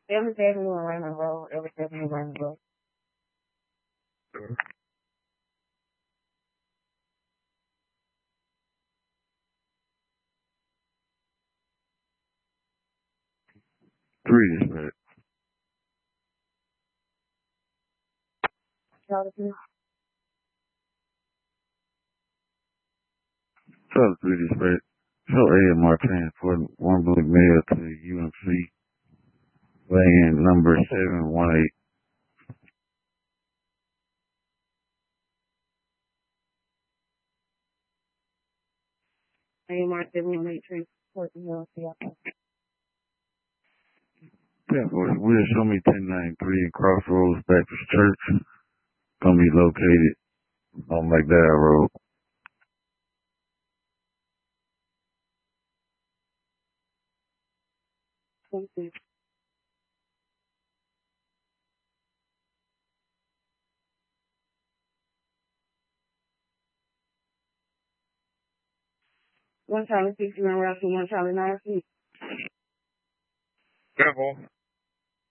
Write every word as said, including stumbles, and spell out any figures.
Every Avenue and Raymond Road. Every Avenue and Raymond Road. Three dispatch. Charlie P. Charlie three dispatch. Show A M Martin for one black male to U M C. Van number seven one eight. A M R seven one eight three fourteen Hill, Seattle. Yeah, boy. Will show me ten ninety-three in Crossroads Baptist Church. Gonna be located on McDowell Road. Thank you. One Charlie sixty-one Route to one Charlie nine feet. Careful.